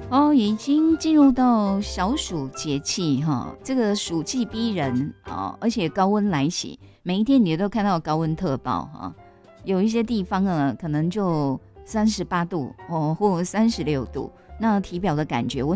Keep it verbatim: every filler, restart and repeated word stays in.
哦，已经进入到小暑节气哈，这个暑气逼人啊，而且高温来袭，每一天你都看到高温特报哈，有一些地方呢可能就三十八度哦，或三十六度，那体表的感觉温